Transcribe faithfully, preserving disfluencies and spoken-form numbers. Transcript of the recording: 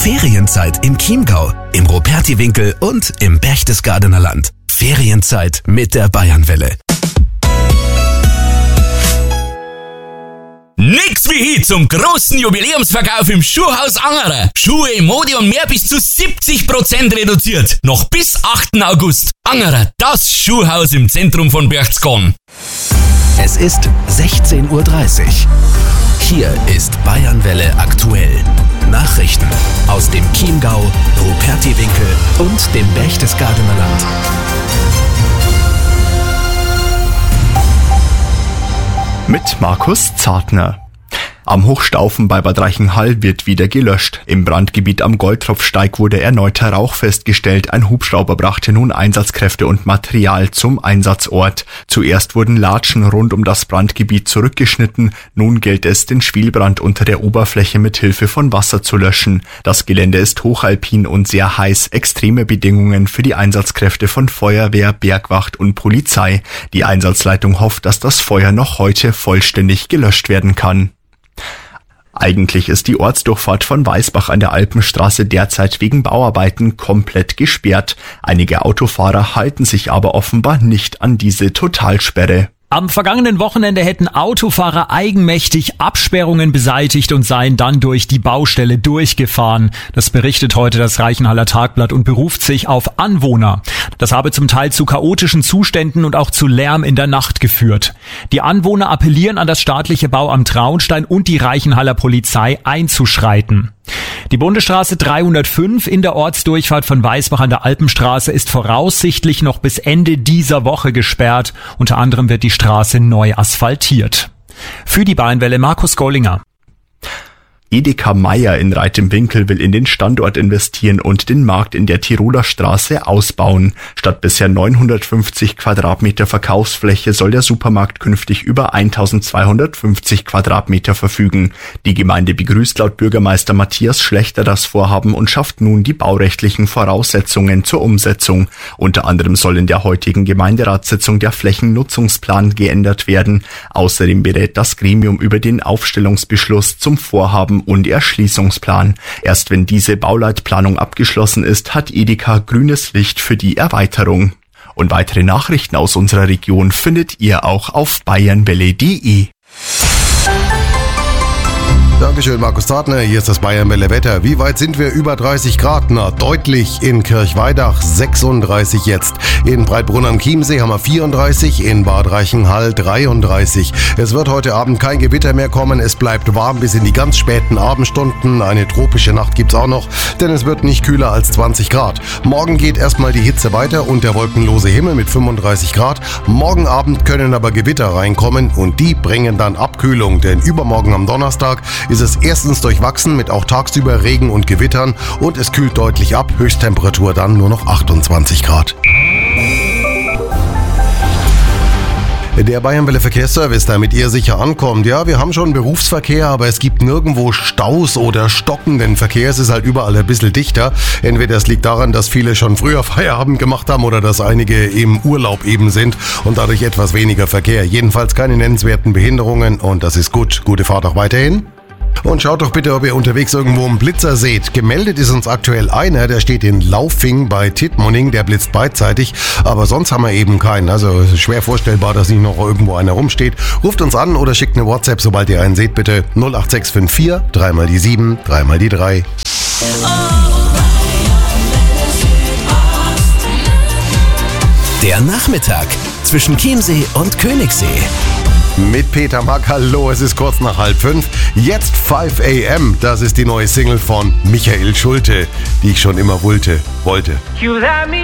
Ferienzeit im Chiemgau, im Rupertiwinkel und im Berchtesgadener Land. Ferienzeit mit der Bayernwelle. Nix wie hier zum großen Jubiläumsverkauf im Schuhhaus Angerer. Schuhe, Mode und mehr bis zu siebzig Prozent reduziert. Noch bis achten August. Angerer, das Schuhhaus im Zentrum von Berchtesgaden. Es ist sechzehn Uhr dreißig. Hier ist Bayernwelle aktuell. Nachrichten aus dem Chiemgau, Rupertiwinkel und dem Berchtesgadener Land. Mit Markus Zartner. Am Hochstaufen bei Bad Reichenhall wird wieder gelöscht. Im Brandgebiet am Goldtropfsteig wurde erneuter Rauch festgestellt. Ein Hubschrauber brachte nun Einsatzkräfte und Material zum Einsatzort. Zuerst wurden Latschen rund um das Brandgebiet zurückgeschnitten. Nun gilt es, den Schwelbrand unter der Oberfläche mit Hilfe von Wasser zu löschen. Das Gelände ist hochalpin und sehr heiß. Extreme Bedingungen für die Einsatzkräfte von Feuerwehr, Bergwacht und Polizei. Die Einsatzleitung hofft, dass das Feuer noch heute vollständig gelöscht werden kann. Eigentlich ist die Ortsdurchfahrt von Weißbach an der Alpenstraße derzeit wegen Bauarbeiten komplett gesperrt. Einige Autofahrer halten sich aber offenbar nicht an diese Totalsperre. Am vergangenen Wochenende hätten Autofahrer eigenmächtig Absperrungen beseitigt und seien dann durch die Baustelle durchgefahren. Das berichtet heute das Reichenhaller Tagblatt und beruft sich auf Anwohner. Das habe zum Teil zu chaotischen Zuständen und auch zu Lärm in der Nacht geführt. Die Anwohner appellieren an das staatliche Bauamt Traunstein und die Reichenhaller Polizei einzuschreiten. Die Bundesstraße dreihundertfünf in der Ortsdurchfahrt von Weißbach an der Alpenstraße ist voraussichtlich noch bis Ende dieser Woche gesperrt. Unter anderem wird die Straße neu asphaltiert. Für die Bayernwelle Markus Gollinger. Edeka Meier in Reit im Winkel will in den Standort investieren und den Markt in der Tiroler Straße ausbauen. Statt bisher neunhundertfünfzig Quadratmeter Verkaufsfläche soll der Supermarkt künftig über eintausendzweihundertfünfzig Quadratmeter verfügen. Die Gemeinde begrüßt laut Bürgermeister Matthias Schlechter das Vorhaben und schafft nun die baurechtlichen Voraussetzungen zur Umsetzung. Unter anderem soll in der heutigen Gemeinderatssitzung der Flächennutzungsplan geändert werden. Außerdem berät das Gremium über den Aufstellungsbeschluss zum Vorhaben und Erschließungsplan. Erst wenn diese Bauleitplanung abgeschlossen ist, hat Edeka grünes Licht für die Erweiterung. Und weitere Nachrichten aus unserer Region findet ihr auch auf bayernwelle punkt de. Dankeschön, Markus Zartner. Hier ist das Bayernwelle Wetter. Wie weit sind wir? Über dreißig Grad. Na, deutlich in Kirchweidach sechsunddreißig jetzt. In Breitbrunn am Chiemsee haben wir vierunddreißig, in Bad Reichenhall dreiunddreißig. Es wird heute Abend kein Gewitter mehr kommen. Es bleibt warm bis in die ganz späten Abendstunden. Eine tropische Nacht gibt's auch noch, denn es wird nicht kühler als zwanzig Grad. Morgen geht erstmal die Hitze weiter und der wolkenlose Himmel mit fünfunddreißig Grad. Morgen Abend können aber Gewitter reinkommen und die bringen dann Abkühlung, denn übermorgen am Donnerstag ist es erstens durchwachsen mit auch tagsüber Regen und Gewittern und es kühlt deutlich ab, Höchsttemperatur dann nur noch achtundzwanzig Grad. Der Bayernwelle Verkehrsservice, damit ihr sicher ankommt. Ja, wir haben schon Berufsverkehr, aber es gibt nirgendwo Staus oder stockenden Verkehr. Es ist halt überall ein bisschen dichter. Entweder es liegt daran, dass viele schon früher Feierabend gemacht haben oder dass einige im Urlaub eben sind und dadurch etwas weniger Verkehr. Jedenfalls keine nennenswerten Behinderungen und das ist gut. Gute Fahrt auch weiterhin. Und schaut doch bitte, ob ihr unterwegs irgendwo einen Blitzer seht. Gemeldet ist uns aktuell einer, der steht in Laufing bei Tittmoning, der blitzt beidseitig, aber sonst haben wir eben keinen. Also es ist schwer vorstellbar, dass nicht noch irgendwo einer rumsteht. Ruft uns an oder schickt eine WhatsApp, sobald ihr einen seht, bitte null acht sechs fünf vier, drei mal die sieben, drei mal die drei. Der Nachmittag zwischen Chiemsee und Königssee. Mit Peter Mack, hallo, es ist kurz nach halb fünf. Jetzt five a m, das ist die neue Single von Michael Schulte, die ich schon immer wollte. wollte. You let me